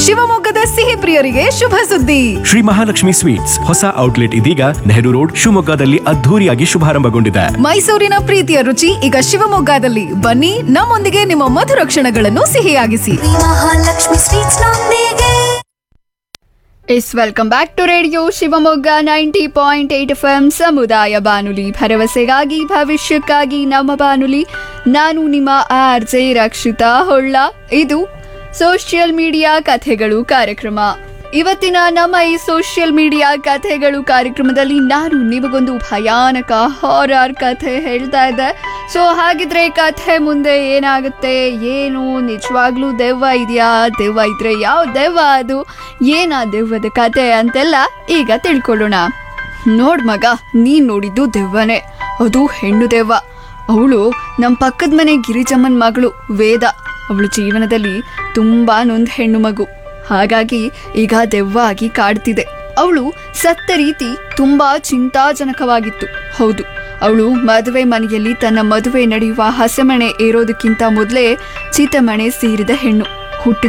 ಶಿವಮೊಗ್ಗದ ಸಿಹಿ ಪ್ರಿಯರಿಗೆ ಶುಭ ಸುದ್ದಿ. ಶ್ರೀ ಮಹಾಲಕ್ಷ್ಮಿ ಸ್ವೀಟ್ಸ್ ಹೊಸ ಔಟ್ಲೆಟ್ ಇದೀಗ ನೆಹರು ರೋಡ್ ಶಿವಮೊಗ್ಗದಲ್ಲಿ ಅದ್ಧೂರಿಯಾಗಿ ಶುಭಾರಂಭಗೊಂಡಿದೆ. ಮೈಸೂರಿನ ಪ್ರೀತಿಯ ರುಚಿ ಈಗ ಶಿವಮೊಗ್ಗದಲ್ಲಿ. ಬನ್ನಿ, ನಮ್ಮೊಂದಿಗೆ ನಿಮ್ಮ ಮಧುರ ಕ್ಷಣಗಳನ್ನು ಸಿಹಿಯಾಗಿಸಿ. ಮಹಾಲಕ್ಷ್ಮಿ ಸ್ವೀಟ್ಸ್ ನೊಂದಿಗೆ. Welcome back to radio Shivamogga 90.8 FM ಸಮುದಾಯ ಬಾನುಲಿ, ಭರವಸೆಗಾಗಿ ಭವಿಷ್ಯಕ್ಕಾಗಿ ನಮ್ಮ ಬಾನುಲಿ. ನಾನು ನಿಮ್ಮ RJ ರಕ್ಷಿತಾ ಹೊಳ್ಳ. ಇದು ಸೋಷಿಯಲ್ ಮೀಡಿಯಾ ಕಥೆಗಳು ಕಾರ್ಯಕ್ರಮ. ಇವತ್ತಿನ ನಮ್ಮ ಈ ಸೋಷಿಯಲ್ ಮೀಡಿಯಾ ಕಥೆಗಳು ಕಾರ್ಯಕ್ರಮದಲ್ಲಿ ನಾನು ನಿಮಗೊಂದು ಭಯಾನಕ ಹಾರರ್ ಕಥೆ ಹೇಳ್ತಾ ಇದ್ದೆ. ಸೊ ಹಾಗಿದ್ರೆ ಕಥೆ ಮುಂದೆ ಏನಾಗುತ್ತೆ, ಏನು ನಿಜವಾಗ್ಲೂ ದೆವ್ವ ಇದೆಯಾ, ದೆವ್ವ ಇದ್ರೆ ಯಾವ ದೆವ್ವ, ಅದು ಏನಾ ದೆವ್ವದ ಕತೆ ಅಂತೆಲ್ಲ ಈಗ ತಿಳ್ಕೊಳ್ಳೋಣ. ನೋಡ್ ಮಗ, ನೀನ್ ನೋಡಿದ್ದು ದೆವ್ವನೇ, ಅದು ಹೆಣ್ಣು ದೆವ್ವ. ಅವಳು ನಮ್ಮ ಪಕ್ಕದ ಮನೆ ಗಿರಿಜಮ್ಮನ ಮಗಳು ವೇದ. ಅವಳು ಜೀವನದಲ್ಲಿ ತುಂಬಾ ನೊಂದ ಹೆಣ್ಣು ಮಗು, ಹಾಗಾಗಿ ಈಗ ದೆವ್ವ ಆಗಿ ಕಾಡ್ತಿದೆ. ಅವಳು ಸತ್ತ ರೀತಿ ತುಂಬಾ ಚಿಂತಾಜನಕವಾಗಿತ್ತು. ಹೌದು, ಅವಳು ಮದುವೆ ಮನೆಯಲ್ಲಿ ತನ್ನ ಮದುವೆ ನಡೆಯುವ ಹಸೆಮಣೆ ಏರೋದಕ್ಕಿಂತ ಮೊದಲೇ ಚಿತೆಮಣೆ ಸೇರಿದ ಹೆಣ್ಣು. ಹುಟ್ಟಿದ